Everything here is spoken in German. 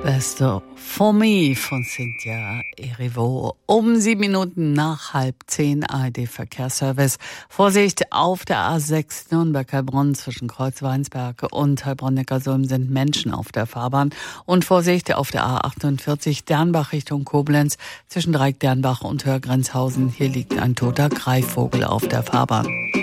Beste For Me von Cynthia Erivo. Um 7 Minuten nach 9:30 ARD Verkehrsservice. Vorsicht auf der A6 Nürnberg-Heilbronn zwischen Kreuz-Weinsberg und Heilbronn-Neckarsulm sind Menschen auf der Fahrbahn. Und Vorsicht auf der A48 Dernbach Richtung Koblenz zwischen Dreieck Dernbach und Hörgrenzhausen. Hier liegt ein toter Greifvogel auf der Fahrbahn.